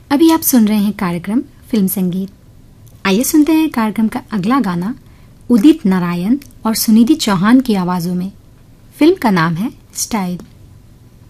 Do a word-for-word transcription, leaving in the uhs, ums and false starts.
अभी आप सुन रहे हैं कार्यक्रम फिल्म संगीत। आइए सुनते हैं कार्यक्रम का अगला गाना उदित नारायण और सुनिधि चौहान की आवाजों में। फिल्म का नाम है स्टाइल।